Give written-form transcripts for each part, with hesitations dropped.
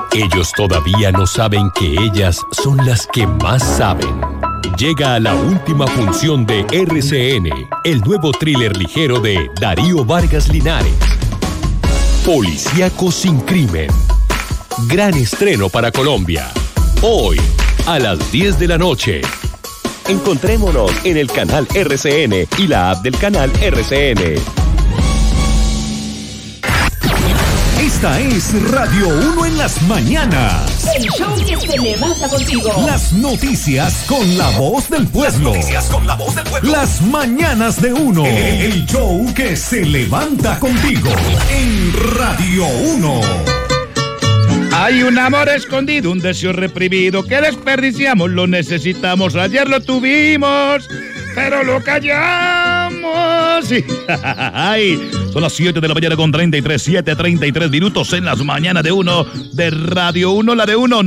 Ellos todavía no saben que ellas son las que más saben. Llega a la última función de RCN, el nuevo thriller ligero de Darío Vargas Linares. Policíaco sin crimen. Gran estreno para Colombia. Hoy, a las 10 de la noche. Encontrémonos en el canal RCN y la app del canal RCN. Esta es Radio 1 en las mañanas. El show que se levanta contigo. Las noticias con la voz del pueblo. Las mañanas de 1. El show que se levanta contigo en Radio 1. Hay un amor escondido, un deseo reprimido que desperdiciamos, lo necesitamos. Ayer lo tuvimos, pero lo callamos. Ay, son las 7 de la mañana con 7:33 minutos en las mañanas de 1 de Radio 1, la de 1,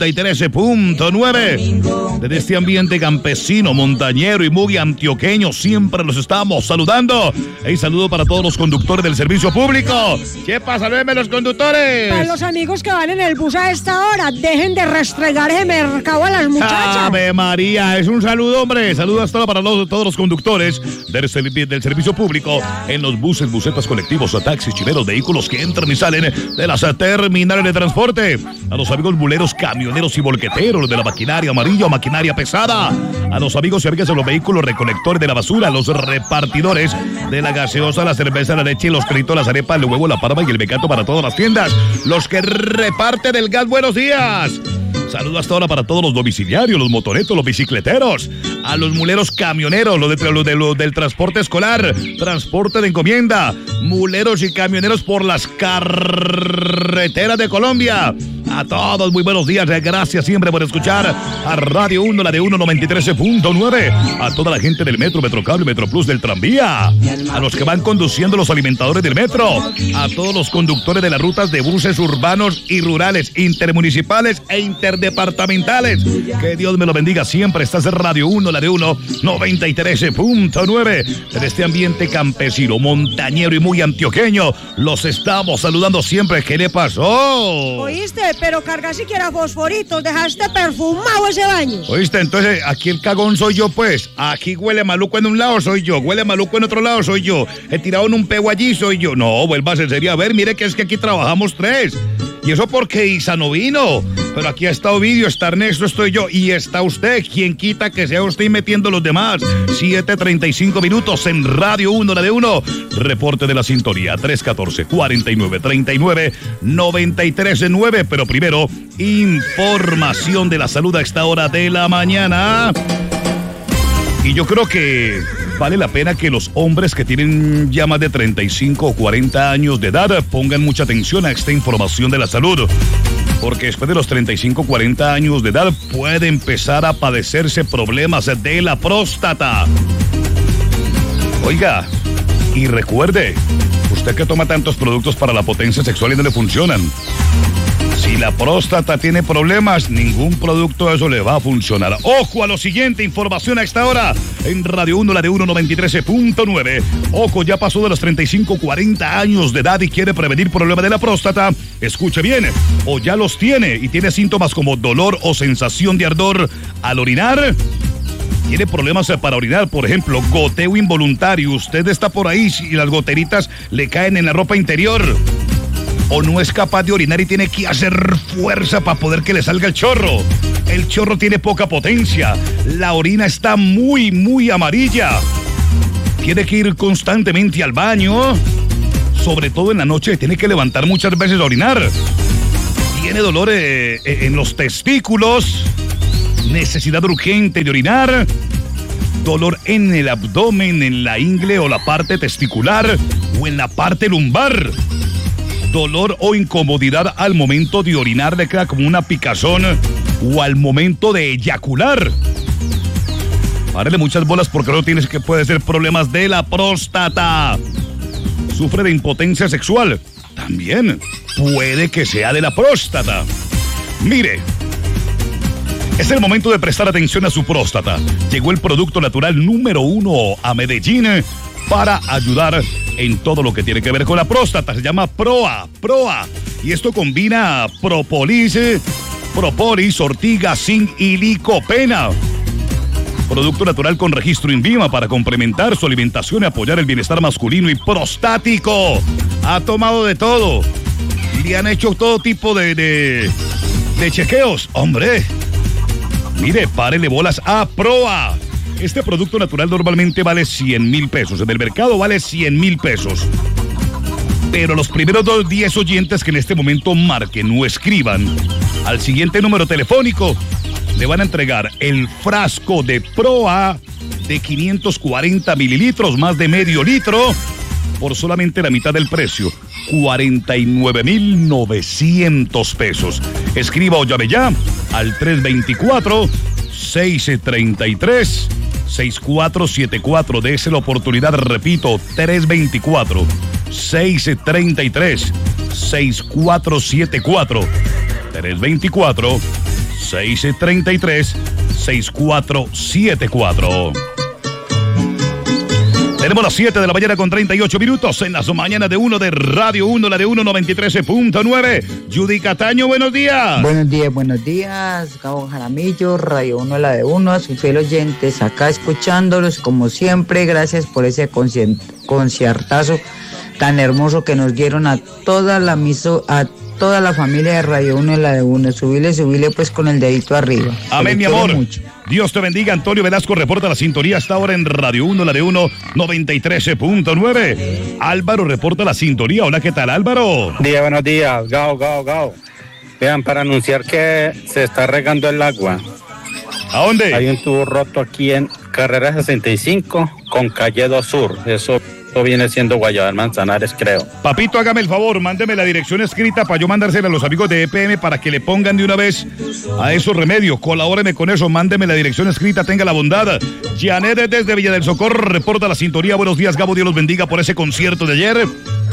93.9. Desde este ambiente campesino, montañero y muy antioqueño, siempre los estamos saludando. Un saludo para todos los conductores del servicio público. Chepa, salúdenme los conductores. Para los amigos que van en el bus a esta hora, dejen de restregar ese mercado a las muchachas. Ave María, es un saludo, hombre. Saludos hasta para todos los conductores del servicio público en los buses, busetas colectivos, taxis, chileros, vehículos que entran y salen de las terminales de transporte. A los amigos buleros, camioneros y volqueteros de la maquinaria amarilla o maquinaria pesada. A los amigos y amigas de los vehículos recolectores de la basura, a los repartidores de la gaseosa, la cerveza, la leche, los fritos, las arepas, el huevo, la parma y el mecato para todas las tiendas. Los que reparten el gas, buenos días. Saludos hasta ahora para todos los domiciliarios, los motoretos, los bicicleteros, a los muleros camioneros, los del transporte escolar, transporte de encomienda, muleros y camioneros por las carreteras de Colombia. A todos, muy buenos días. Gracias siempre por escuchar a Radio 1, la de 1, 93.9. A toda la gente del Metro, Metrocable, Metroplus, del tranvía. A los que van conduciendo los alimentadores del metro. A todos los conductores de las rutas de buses urbanos y rurales, intermunicipales e interdepartamentales. Que Dios me lo bendiga siempre. Estás en Radio 1, la de 1, 93.9. En este ambiente campesino, montañero y muy antioqueño, los estamos saludando siempre. ¿Qué le pasó? ¿Oíste? Pero carga siquiera fosforitos, dejaste perfumado ese baño. ¿Oíste? Entonces, aquí el cagón soy yo, pues. Aquí huele maluco en un lado, soy yo. Huele maluco en otro lado, soy yo. He tirado en un pego allí, soy yo. No, vuelvas en serio. A ver, mire que es que aquí trabajamos tres. Y eso porque Isa no vino. Pero aquí está Ovidio, está Ernesto, estoy yo. Y está usted. ¿Quién quita que sea usted metiendo los demás? 7:35 minutos en Radio 1, la de 1. Reporte de la sintonía. 314-4939-93.9. Pero primero, información de la salud a esta hora de la mañana. Y yo creo que vale la pena que los hombres que tienen ya más de 35 o 40 años de edad pongan mucha atención a esta información de la salud. Porque después de los 35 o 40 años de edad puede empezar a padecerse problemas de la próstata. Oiga, y recuerde, usted que toma tantos productos para la potencia sexual y no le funcionan. Si la próstata tiene problemas, ningún producto de eso le va a funcionar. Ojo a lo siguiente, información a esta hora en Radio 1, la de 1, 93.9. Ojo, ya pasó de los 35, 40 años de edad y quiere prevenir problemas de la próstata. Escuche bien, o ya los tiene y tiene síntomas como dolor o sensación de ardor al orinar. Tiene problemas para orinar, por ejemplo, goteo involuntario. Usted está por ahí y las goteritas le caen en la ropa interior. O no es capaz de orinar y tiene que hacer fuerza para poder que le salga el chorro. El chorro tiene poca potencia. La orina está muy, muy amarilla. Tiene que ir constantemente al baño. Sobre todo en la noche, tiene que levantar muchas veces a orinar. Tiene dolor en los testículos. Necesidad urgente de orinar. Dolor en el abdomen, en la ingle o la parte testicular o en la parte lumbar. Dolor o incomodidad al momento de orinar, le queda como una picazón, o al momento de eyacular. Párele muchas bolas porque no tienes que puede ser problemas de la próstata. Sufre de impotencia sexual. También puede que sea de la próstata. Mire, es el momento de prestar atención a su próstata. Llegó el producto natural número 1 a Medellín para ayudar en todo lo que tiene que ver con la próstata. Se llama Proa. Y esto combina propolis, ortiga, zinc y licopena. Producto natural con registro INVIMA para complementar su alimentación y apoyar el bienestar masculino y prostático. Ha tomado de todo. Le han hecho todo tipo de chequeos. Hombre, mire, párele bolas a Proa. Este producto natural normalmente vale 100,000 pesos. En el mercado vale 100,000 pesos. Pero los primeros 10 oyentes que en este momento marquen o escriban al siguiente número telefónico le van a entregar el frasco de Proa de 540 mililitros, más de medio litro, por solamente la mitad del precio, 49,900 pesos. Escriba o llame ya al 324-633-6474. Dese la oportunidad, repito, 324-633-6474. 324-633-6474. Tenemos las 7 de la mañana con 38 minutos en las mañanas de 1 de Radio 1, la de 1 93.9. Judy Cataño, buenos días. Buenos días, Gabo Jaramillo, Radio 1, la de 1, a sus fieles oyentes, acá escuchándolos como siempre. Gracias por ese conciertazo tan hermoso que nos dieron a toda la familia de Radio 1 y la de 1. Subile pues con el dedito arriba. Amén, mi amor. Mucho. Dios te bendiga. Antonio Velasco reporta la sintonía hasta ahora en Radio 1, la de 1, 93.9. Álvaro reporta la sintonía. Hola, ¿qué tal, Álvaro? Buenos días, Gao. Vean, para anunciar que se está regando el agua. ¿A dónde? Hay un tubo roto aquí en Carrera 65 con Calle 2 Sur. Eso viene siendo Guayabal Manzanares, creo. Papito, hágame el favor, mándeme la dirección escrita para yo mandársela a los amigos de EPM para que le pongan de una vez a esos remedios. Colabóreme con eso, mándeme la dirección escrita, tenga la bondad. Janet desde Villa del Socorro reporta la sintonía. Buenos días, Gabo, Dios los bendiga por ese concierto de ayer.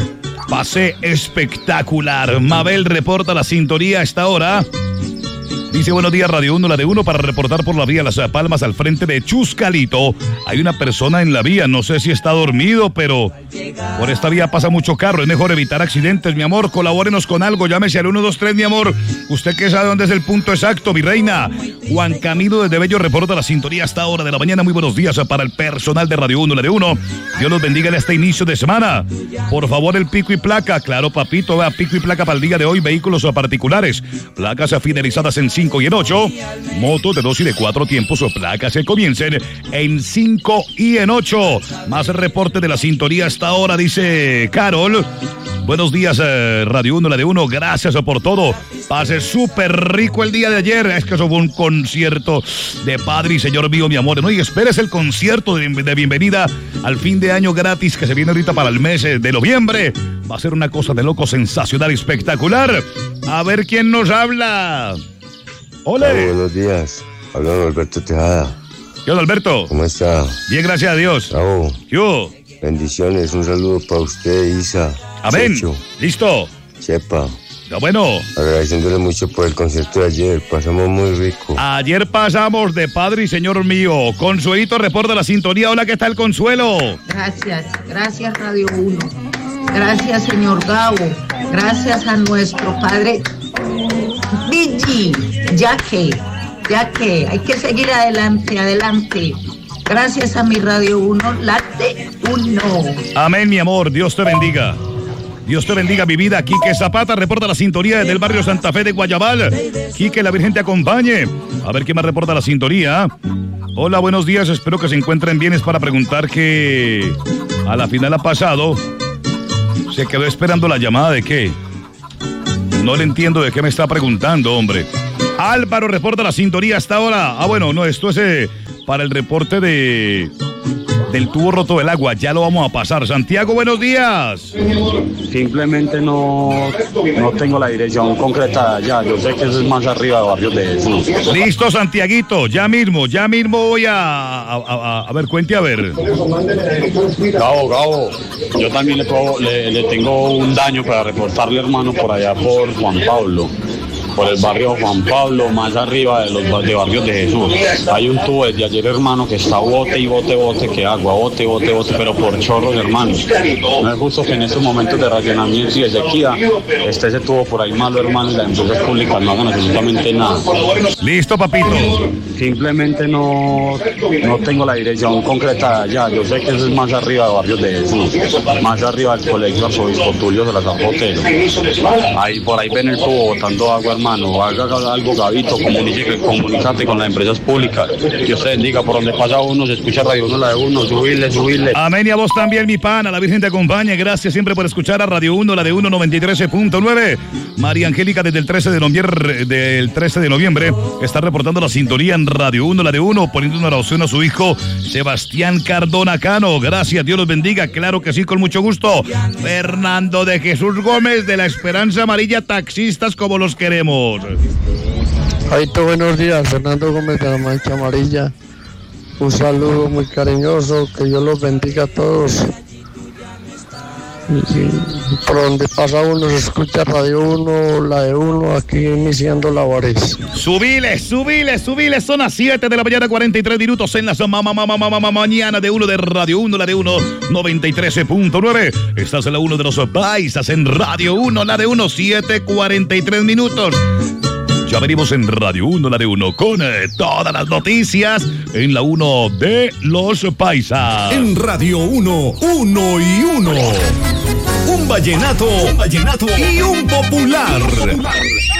Pasé espectacular. Mabel reporta la sintonía a esta hora. Dice, buenos días, Radio 1, la de 1, para reportar por la vía Las Palmas al frente de Chuscalito. Hay una persona en la vía, no sé si está dormido, pero por esta vía pasa mucho carro. Es mejor evitar accidentes, mi amor. Colabórenos con algo, llámese al 123, mi amor. Usted que sabe dónde es el punto exacto, mi reina. Juan Camilo desde Bello reporta la sintonía hasta hora de la mañana. Muy buenos días para el personal de Radio 1, la de 1. Dios los bendiga en este inicio de semana. Por favor, el pico y placa. Claro, papito, vea, pico y placa para el día de hoy. Vehículos particulares. Placas finalizadas en 5 y en 8. Motos de 2 y de 4 tiempos o placas que comiencen en 5 y en 8. Más reporte de la sintonía hasta ahora, dice Carol. Buenos días, Radio 1, la de 1. Gracias por todo. Pase súper rico el día de ayer. Es que eso fue un concierto de Padre y Señor mío, mi amor. No, y esperes el concierto de bienvenida al fin de año gratis que se viene ahorita para el mes de noviembre. Va a ser una cosa de loco, sensacional, espectacular. A ver quién nos habla. Hola. Buenos días. Hablando Alberto Tejada. ¿Qué onda, Alberto? ¿Cómo está? Bien, gracias a Dios. Bravo. Yo. Bendiciones. Un saludo para usted, Isa. Amén. Checho, listo. Chepa. Ya, bueno. Agradeciéndole mucho por el concierto de ayer. Pasamos muy rico. Ayer pasamos de Padre y Señor mío. Consuelito reporta la sintonía. Hola, ¿qué tal, Consuelo? Gracias Radio 1. Gracias, señor Gabo. Gracias a nuestro Padre Vigi. Ya que hay que seguir adelante. Gracias a mi Radio 1, la de 1. Amén, mi amor. Dios te bendiga. Dios te bendiga, mi vida. Quique Zapata reporta la sintonía desde el barrio Santa Fe de Guayabal. Quique, la Virgen te acompañe. A ver quién más reporta la sintonía. Hola, buenos días. Espero que se encuentren bien. Es para preguntar que a la final ha pasado. Se quedó esperando la llamada de qué. No le entiendo de qué me está preguntando, hombre. Álvaro reporta la sintonía hasta ahora. Bueno, no, esto es para el reporte del tubo roto del agua. Ya lo vamos a pasar. Santiago, buenos días. Simplemente no tengo la dirección concreta ya. Yo sé que eso es más arriba de Barrios de Jesús. Listo, Santiaguito. Ya mismo voy a ver, cuente a ver. Gabo, yo también le tengo un daño para reportarle, hermano, por allá por Juan Pablo. por el barrio Juan Pablo, más arriba de los barrios de Jesús. Hay un tubo desde ayer, hermano, que está bote y bote, que agua, bote, pero por chorros, hermano. No es justo que en estos momentos de racionamiento y de sequía esté ese tubo por ahí malo, hermano, y las empresas públicas no hagan absolutamente nada. Listo, papito. Simplemente no tengo la dirección concreta de allá. Yo sé que eso es más arriba de barrios de Jesús, más arriba del colegio Arzobispo Tulio de la San Botero. Ahí por ahí ven el tubo botando agua, hermano. Haga algo, Gabito, comunícate con las empresas públicas. Dios te bendiga, por donde pasa uno, se escucha Radio 1, la de uno, subirle. Amén, y a vos también, mi pana, la Virgen te acompañe. Gracias siempre por escuchar a Radio 1, la de 1, 93.9. María Angélica desde el 13 de noviembre está reportando la sintonía en Radio 1, la de 1, poniendo una oración a su hijo Sebastián Cardona Cano. Gracias, Dios los bendiga, claro que sí, con mucho gusto. Fernando de Jesús Gómez de la Esperanza Amarilla, taxistas como los queremos. Jaito, buenos días, Fernando Gómez de la Mancha Amarilla. Un saludo muy cariñoso, que Dios los bendiga a todos. Y por donde pasa uno se escucha Radio 1, la de 1, aquí iniciando labores. Subile, son las 7 de la mañana, 43 minutos en la mañana de 1 de Radio 1, la de 1, 93.9. Estás en la 1 de los paisas en Radio 1, la de 1, 7:43 minutos. Ya venimos en Radio 1, la de 1, con todas las noticias en la 1 de los paisas. En Radio 1, 1 y 1. Un vallenato y un popular.